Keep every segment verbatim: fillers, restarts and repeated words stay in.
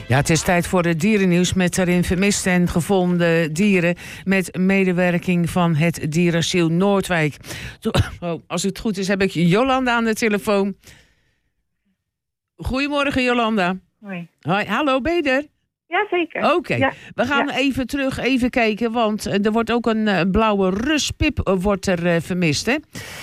Ja, het is tijd voor het dierennieuws met daarin vermiste en gevonden dieren met medewerking van het dierenasiel Noordwijk. Oh, als het goed is heb ik Jolanda aan de telefoon. Goedemorgen Jolanda. Hoi. Hoi, hallo, ben je er? Jazeker. Oké, okay. Ja. We gaan ja. even terug, even kijken, want er wordt ook een uh, blauwe ruspip uh, wordt er uh, vermist, hè?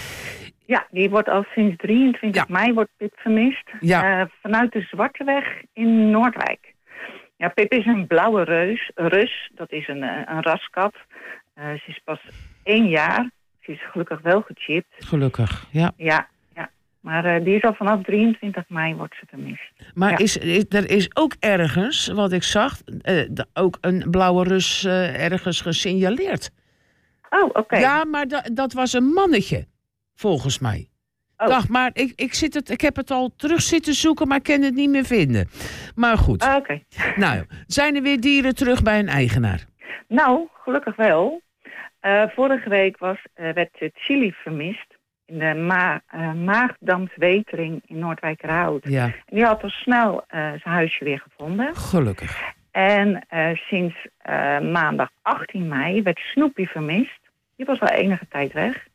Ja, die wordt al sinds drieëntwintig mei wordt Pip vermist. Ja. Uh, vanuit de Zwarteweg in Noordwijk. Ja, Pip is een blauwe reus, rus. Dat is een, een raskat. Uh, ze is pas één jaar. Ze is gelukkig wel gechipt. Gelukkig, ja. Ja, ja. Maar uh, die is al vanaf drieëntwintig mei wordt ze vermist. Maar ja. is, is, er is ook ergens, wat ik zag, uh, ook een blauwe rus uh, ergens gesignaleerd. Oh, oké. Okay. Ja, maar da- dat was een mannetje, volgens mij. Oh. Dacht, maar ik, ik, zit het, ik heb het al terug zitten zoeken, maar ik kan het niet meer vinden. Maar goed. Ah, oké. Okay. Nou, zijn er weer dieren terug bij een eigenaar? Nou, gelukkig wel. Uh, vorige week was, uh, werd uh, Chili vermist in de Ma- uh, Maagdamswetering in Noordwijkerhout. Ja. En die had al snel uh, zijn huisje weer gevonden. Gelukkig. En uh, sinds uh, maandag achttien mei werd Snoopy vermist. Die was al enige tijd weg.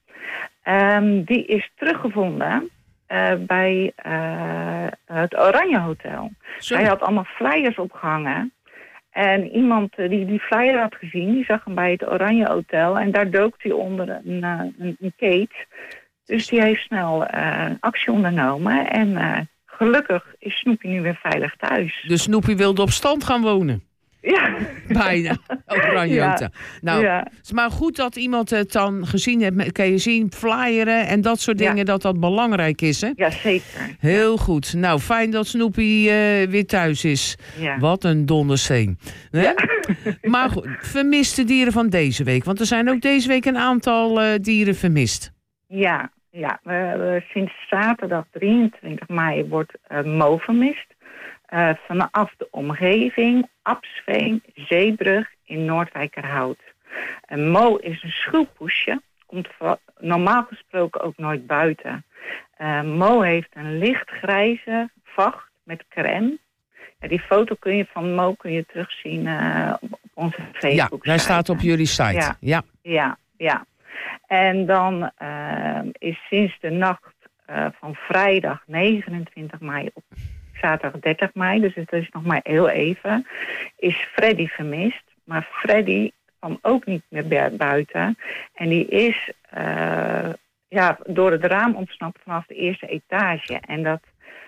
Um, die is teruggevonden uh, bij uh, het Oranje Hotel. Zo. Hij had allemaal flyers opgehangen. En iemand uh, die die flyer had gezien, die zag hem bij het Oranje Hotel. En daar dook hij onder een, uh, een, een keet. Dus die heeft snel uh, actie ondernomen. En uh, gelukkig is Snoopy nu weer veilig thuis. Dus Snoopy wilde op stand gaan wonen? Ja. Bijna. Oranje Hotel. Ja. Nou, ja. Het is maar goed dat iemand het dan gezien heeft. Kan je zien, flyeren en dat soort dingen, ja. dat dat belangrijk is, hè? Ja, zeker. Heel goed. Nou, fijn dat Snoopy uh, weer thuis is. Ja. Wat een dondersteen. Ja. Maar goed, vermiste dieren van deze week. Want er zijn ook deze week een aantal uh, dieren vermist. Ja, ja. Uh, uh, sinds zaterdag drieëntwintig mei wordt uh, Mo vermist. Uh, vanaf de omgeving, Absveen, Zeebrug in Noordwijkerhout. Uh, Mo is een schuwpoesje, komt va- normaal gesproken ook nooit buiten. Uh, Mo heeft een lichtgrijze vacht met crème. Ja, die foto kun je van Mo kun je terugzien uh, op onze Facebook. Ja, hij staat op jullie site. Ja, ja. ja, ja. En dan uh, is sinds de nacht uh, van vrijdag negenentwintig mei op zaterdag dertig mei, dus het is nog maar heel even, is Freddy vermist. Maar Freddy kwam ook niet meer buiten. En die is uh, ja, door het raam ontsnapt vanaf de eerste etage. En dat...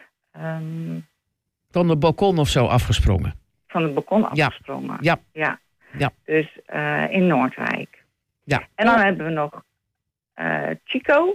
Um, van het balkon of zo afgesprongen? Van het balkon afgesprongen. Ja. Ja. ja. Dus uh, in Noordwijk. Ja. En dan hebben we nog uh, Chico.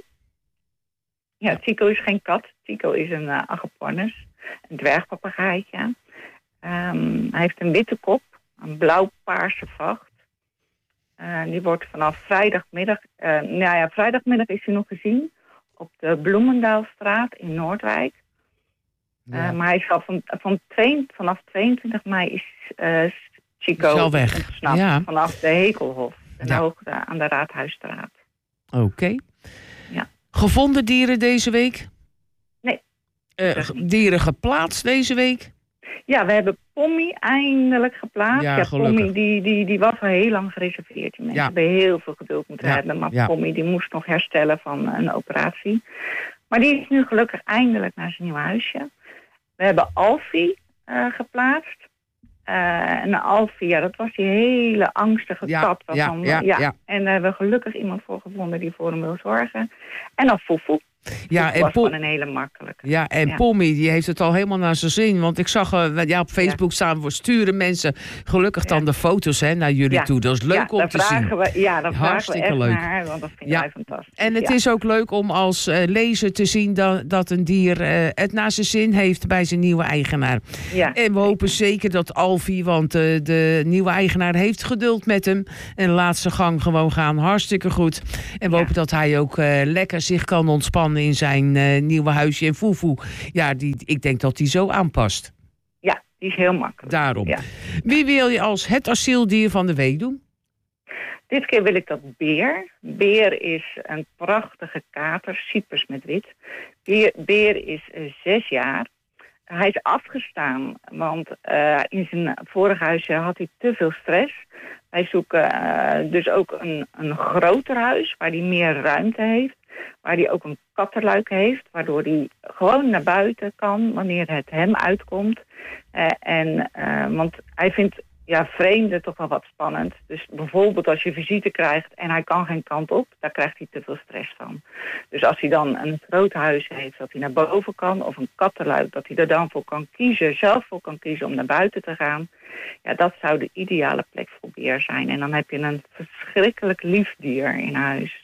Ja, Chico is geen kat. Chico is een uh, agapornis. Een dwergpapagaaitje. Um, hij heeft een witte kop, een blauw-paarse vacht. Uh, die wordt vanaf vrijdagmiddag... Uh, nou ja, vrijdagmiddag is hij nog gezien op de Bloemendaalstraat in Noordwijk. Ja. Uh, maar hij is al van, van twee, vanaf tweeëntwintig mei is uh, Chico ontsnapt. Ja. Vanaf de Hekelhof, de ja. hoogte aan de Raadhuisstraat. Oké. Okay. Ja. Gevonden dieren deze week? Uh, dieren geplaatst deze week? Ja, we hebben Pommy eindelijk geplaatst. Ja, ja Pommy die, die, die was al heel lang gereserveerd. Die mensen ja. hebben heel veel geduld moeten ja. hebben. Maar ja. Pommy die moest nog herstellen van een operatie. Maar die is nu gelukkig eindelijk naar zijn nieuwe huisje. We hebben Alfie uh, geplaatst. Uh, en Alfie, ja, dat was die hele angstige ja, kat. Waarvan, ja, ja, ja. En daar hebben we gelukkig iemand voor gevonden die voor hem wil zorgen. En dan Foefoe. Ja, en was Pom- een hele makkelijke. Ja, en ja. Pommy, die heeft het al helemaal naar zijn zin. Want ik zag, uh, ja, op Facebook ja. staan, we sturen mensen gelukkig ja. dan de foto's hè, naar jullie ja. toe. Dat is leuk ja, om te zien. We, ja, dat hartstikke vragen we echt leuk. naar, want dat vinden ja. wij fantastisch. En het ja. is ook leuk om als uh, lezer te zien dat, dat een dier uh, het naar zijn zin heeft bij zijn nieuwe eigenaar. Ja. En we hopen zeker dat Alfie, want uh, de nieuwe eigenaar heeft geduld met hem. En laat zijn gang gewoon gaan. Hartstikke goed. En we ja. hopen dat hij ook uh, lekker zich kan ontspannen in zijn uh, nieuwe huisje. En Foefoe, ja, die, ik denk dat die zo aanpast. Ja, die is heel makkelijk. Daarom. Ja. Wie wil je als het asieldier van de week doen? Dit keer wil ik dat Beer. Beer is een prachtige kater, Cypers met wit. Beer, Beer is uh, zes jaar. hij is afgestaan, want uh, in zijn vorige huis had hij te veel stress. Wij zoeken uh, dus ook een, een groter huis waar hij meer ruimte heeft. Waar hij ook een kattenluik heeft, waardoor hij gewoon naar buiten kan wanneer het hem uitkomt. Uh, en, uh, want hij vindt ja, vreemden toch wel wat spannend. Dus bijvoorbeeld als je visite krijgt en hij kan geen kant op, daar krijgt hij te veel stress van. Dus als hij dan een groot huis heeft dat hij naar boven kan, of een kattenluik dat hij er dan voor kan kiezen, zelf voor kan kiezen om naar buiten te gaan. Ja, dat zou de ideale plek voor Beer zijn. En dan heb je een verschrikkelijk lief dier in huis.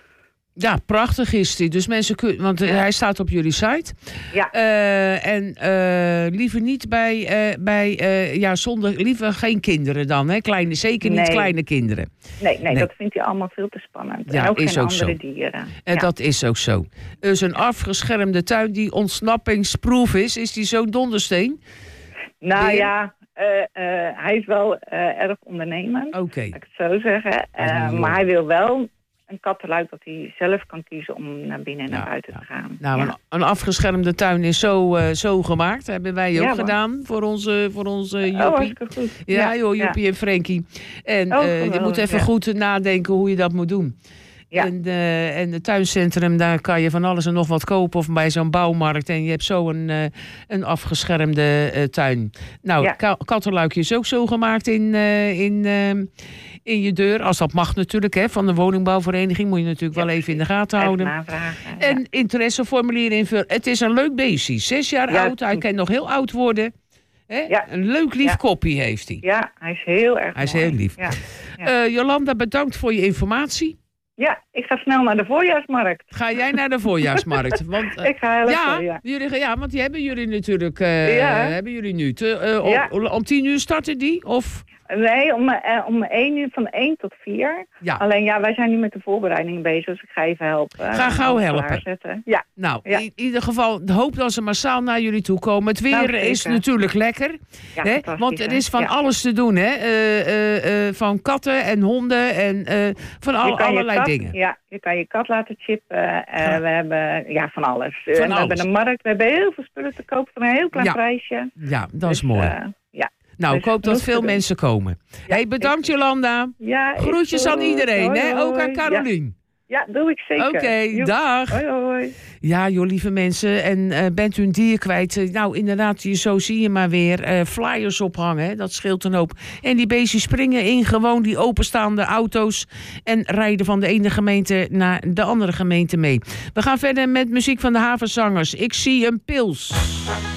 Ja, prachtig is die. Dus mensen kunnen, want ja. hij staat op jullie site. Ja. Uh, en uh, liever niet bij, uh, bij uh, ja, zonder, liever geen kinderen dan, hè? Kleine, zeker niet nee. kleine kinderen. Nee, nee, nee, dat vindt hij allemaal veel te spannend. Ja, en ook is geen ook andere zo. dieren. En ja. dat is ook zo. Dus een afgeschermde tuin die ontsnappingsproof is, is die zo'n dondersteen? Nou Beer? ja, uh, uh, hij is wel uh, erg ondernemend. Oké. Okay. Laat ik het zo zeggen. Uh, maar hij wil wel een kattenluik dat hij zelf kan kiezen om naar binnen en naar ja, buiten ja. te gaan. Nou, ja. een, een afgeschermde tuin is zo, uh, zo gemaakt. Dat hebben wij ook ja, gedaan voor onze, voor onze Joppie. Oh, hartstikke goed. Ja, ja joh, Joppie ja. en Frankie. En oh, uh, je moet even ja. goed nadenken hoe je dat moet doen. Ja. En, uh, en het tuincentrum, daar kan je van alles en nog wat kopen. Of bij zo'n bouwmarkt. En je hebt zo een, uh, een afgeschermde uh, tuin. Nou, ja. ka- kattenluikje is ook zo gemaakt in, uh, in, uh, in je deur. Als dat mag natuurlijk, hè. Van de woningbouwvereniging moet je natuurlijk ja, wel even in de gaten houden. Navragen, ja. En interesseformulier invullen. Het is een leuk beestje. Zes jaar ja, oud, hij kan nog heel oud worden. Hè? Ja. Een leuk lief ja. koppie heeft hij. Ja, hij is heel erg Hij is mooi. heel lief. Ja. Ja. Uh, Jolanda, bedankt voor je informatie. Ja, ik ga snel naar de voorjaarsmarkt. Ga jij naar de voorjaarsmarkt? Want, uh, ik ga heel ja, even, ja. Jullie, ja, want die hebben jullie natuurlijk uh, ja. hebben jullie nu. Te, uh, ja. om, om tien uur starten die? Of? Nee, om, uh, om één uur van één tot vier. Ja. Alleen ja, wij zijn nu met de voorbereidingen bezig, dus ik ga even helpen. Ga gauw helpen. Ja. Nou, ja. in ieder geval hoop dat ze massaal naar jullie toe komen. Het weer nou, is natuurlijk lekker. Ja, hè? Want er is van ja. alles te doen. Hè? Uh, uh, uh, van katten en honden en uh, van al, allerlei kat, dingen. Ja, je kan je kat laten chippen. Uh, ja. We hebben ja, van alles. Van uh, we alles. hebben een markt. We hebben heel veel spullen te kopen voor een heel klein ja. prijsje. Ja, dat dus, is mooi. Uh, ja. Nou, dus ik hoop dat veel mensen komen. Ja, hey, bedankt ik... Jolanda. Ja, groetjes aan iedereen, hoi, hè? Ook aan Carolien. Ja, ja doe ik zeker. Oké, okay, dag. Hoi, hoi. Ja, joh, lieve mensen. En uh, bent u een dier kwijt? Uh, nou, inderdaad, zo zie je maar weer. Uh, flyers ophangen, hè? Dat scheelt een hoop. En die beestjes springen in gewoon die openstaande auto's en rijden van de ene gemeente naar de andere gemeente mee. We gaan verder met muziek van de Havenzangers. Ik zie een pils.